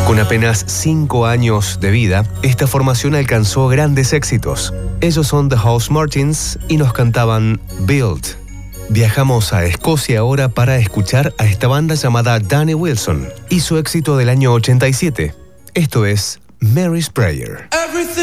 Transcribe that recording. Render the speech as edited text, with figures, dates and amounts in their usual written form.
Con apenas 5 años de vida, esta formación alcanzó grandes éxitos. Ellos son The Housemartins y nos cantaban Build. Viajamos a Escocia ahora para escuchar a esta banda llamada Danny Wilson y su éxito del año 87. Esto es Mary's Prayer.